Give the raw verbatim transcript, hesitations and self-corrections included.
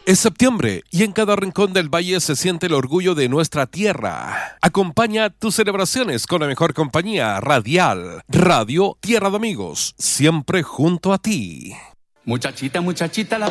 Es septiembre y en cada rincón del valle se siente el orgullo de nuestra tierra. Acompaña tus celebraciones con la mejor compañía radial, Radio Tierra de Amigos, siempre junto a ti. Muchachita, muchachita, la